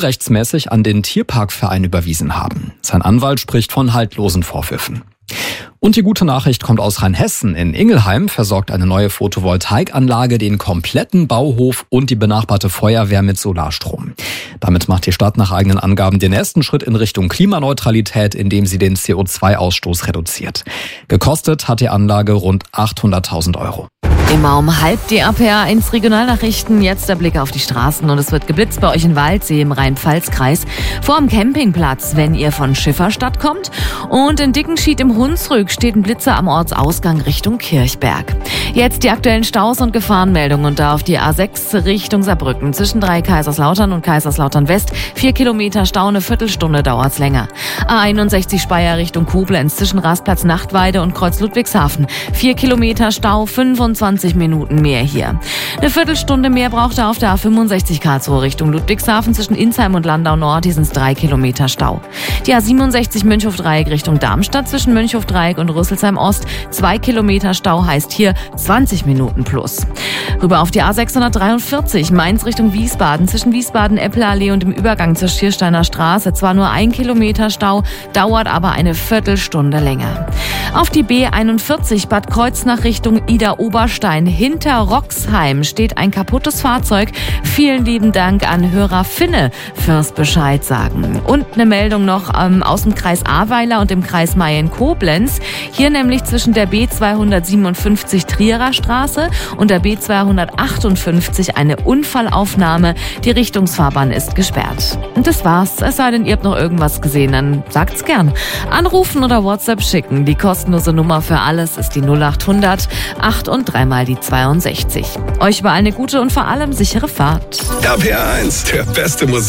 rechtsmäßig an den Tierparkverein überwiesen haben. Sein Anwalt spricht von haltlosen Vorwürfen. Und die gute Nachricht kommt aus Rheinhessen. In Ingelheim versorgt eine neue Photovoltaikanlage den kompletten Bauhof und die benachbarte Feuerwehr mit Solarstrom. Damit macht die Stadt nach eigenen Angaben den ersten Schritt in Richtung Klimaneutralität, indem sie den CO2-Ausstoß reduziert. Gekostet hat die Anlage rund 800.000 €. Immer um halb die RPA1 Regionalnachrichten. Jetzt der Blick auf die Straßen und es wird geblitzt bei euch in Waldsee im Rhein-Pfalz-Kreis. Vor dem Campingplatz, wenn ihr von Schifferstadt kommt. Und in Dickenschied im Hunsrück steht ein Blitzer am Ortsausgang Richtung Kirchberg. Jetzt die aktuellen Staus und Gefahrenmeldungen und da auf die A6 Richtung Saarbrücken. Zwischen 3 Kaiserslautern und Kaiserslautern West. 4 Kilometer Stau, eine Viertelstunde dauert's länger. A61 Speyer Richtung Koblenz zwischen Rastplatz Nachtweide und Kreuz Ludwigshafen. 4 Kilometer Stau, 25 Minuten mehr hier. Eine Viertelstunde mehr braucht er auf der A65 Karlsruhe Richtung Ludwigshafen zwischen Insheim und Landau Nord. Hier sind's 3 Kilometer Stau. Die A67 Mönchhof-Dreieck Richtung Darmstadt zwischen Mönchhof-Dreieck und Rüsselsheim Ost. 2 Kilometer Stau heißt hier 20 Minuten plus. Rüber auf die A643 Mainz Richtung Wiesbaden zwischen Wiesbaden-Eppelallee und dem Übergang zur Schiersteiner Straße. Zwar nur 1 Kilometer Stau, dauert aber eine Viertelstunde länger. Auf die B41 Bad Kreuznach Richtung Ida-Oberstein. Hinter Roxheim steht ein kaputtes Fahrzeug. Vielen lieben Dank an Hörer Finne fürs Bescheid sagen. Und eine Meldung noch aus dem Kreis Ahrweiler und dem Kreis Mayen-Koblenz. Hier nämlich zwischen der B257 Trierer Straße und der B258 eine Unfallaufnahme. Die Richtungsfahrbahn ist gesperrt. Und das war's. Es sei denn, ihr habt noch irgendwas gesehen, dann sagt's gern. Anrufen oder WhatsApp schicken. Die kostenlose Nummer für alles ist die 0800 8 und 3 mal die 62. Euch überall eine gute und vor allem sichere Fahrt. RPA1, der beste Musik.